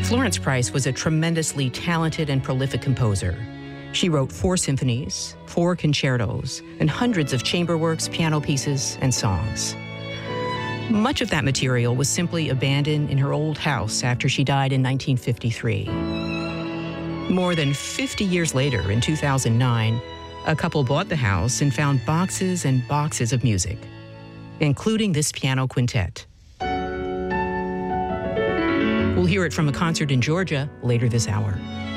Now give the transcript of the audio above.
Florence Price was a tremendously talented and prolific composer. She wrote 4 symphonies, 4 concertos, and hundreds of chamber works, piano pieces, and songs. Much of that material was simply abandoned in her old house after she died in 1953. More than 50 years later, in 2009, a couple bought the house and found boxes and boxes of music, including this piano quintet. We'll hear it from a concert in Georgia later this hour.